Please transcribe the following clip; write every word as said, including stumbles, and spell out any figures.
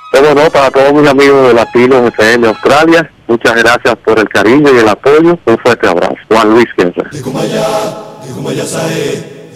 Pero no, para todos mis amigos de Latinos F M Australia, muchas gracias por el cariño y el apoyo. Un fuerte abrazo. Juan Luis Quince.